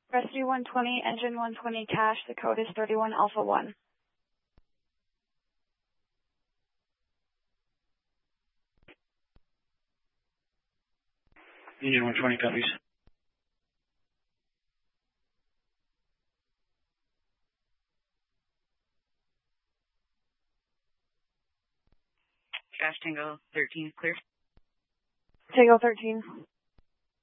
Rescue 120, engine 120, cache. The code is 31 Alpha 1. Union 120 copies. Cache Tango 13 clear. Tango 13.